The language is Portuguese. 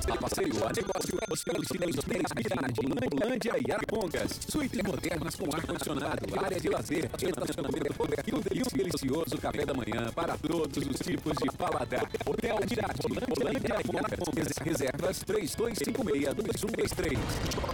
A passeio a negócio, hotéis chineses, Lândia e Arapongas. Suítes modernas com ar-condicionado, área de lazer, estacionamento e um delicioso café da manhã para todos os tipos de paladar. Hotel Mirade, Lândia e Arapongas. Reservas 3256-2123.